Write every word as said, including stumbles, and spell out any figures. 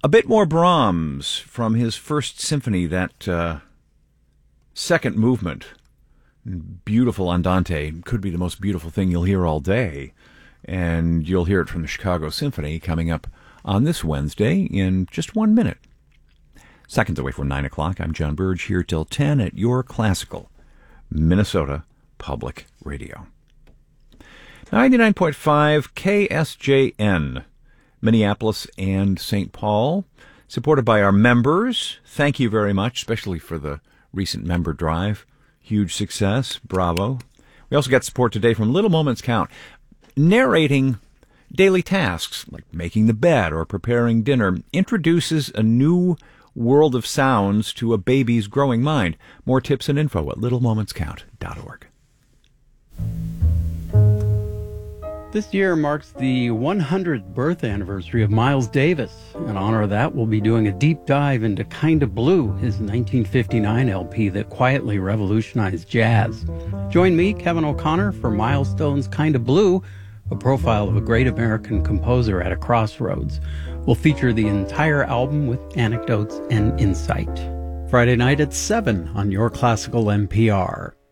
A bit more Brahms from his first symphony, that uh, second movement. Beautiful Andante. Could be the most beautiful thing you'll hear all day. And you'll hear it from the Chicago Symphony coming up on this Wednesday in just one minute. Seconds away from nine o'clock, I'm John Burge here till ten at your classical Minnesota Public Radio. ninety-nine point five K S J N, Minneapolis and Saint Paul, supported by our members. Thank you very much, especially for the recent member drive. Huge success. Bravo. We also got support today from Little Moments Count, narrating daily tasks like making the bed or preparing dinner, introduces a new world of sounds to a baby's growing mind. More tips and info at little moments count dot org. This year marks the one hundredth birth anniversary of Miles Davis. In honor of that, we'll be doing a deep dive into Kinda Blue, his nineteen fifty-nine L P that quietly revolutionized jazz. Join me, Kevin O'Connor, for Milestone's Kinda Blue, a profile of a great American composer at a crossroads. We'll feature the entire album with anecdotes and insight. Friday night at seven on Your Classical N P R.